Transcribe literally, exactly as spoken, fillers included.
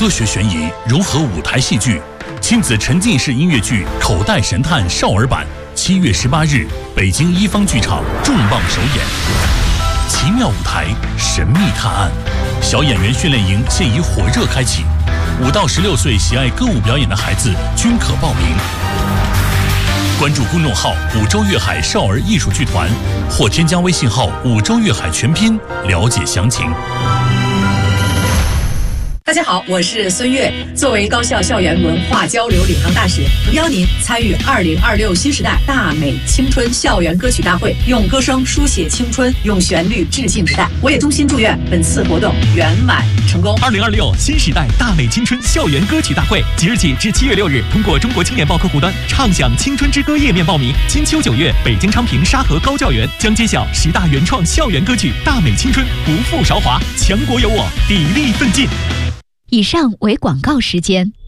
科学悬疑融合舞台戏剧，亲子沉浸式音乐剧《口袋神探》少儿版，七月十八日，北京一方剧场重磅首演。奇妙舞台，神秘探案，小演员训练营现已火热开启，五到十六岁喜爱歌舞表演的孩子均可报名。关注公众号“五洲粤海少儿艺术剧团”，或添加微信号“五洲粤海全拼”了解详情。 大家好，我是孙悦。作为高校校园文化交流领航大使，邀您参与二零二六新时代大美青春校园歌曲大会，用歌声书写青春，用旋律致敬时代。我也衷心祝愿本次活动圆满成功。 二零二六新时代大美青春校园歌曲大会，即日起至七月六日，通过中国青年报客户端畅享青春之歌页面报名。金秋九月，北京昌平沙河高教园将揭晓十大原创校园歌曲，大美青春，不负韶华，强国有我，砥砺奋进。 以上为广告时间。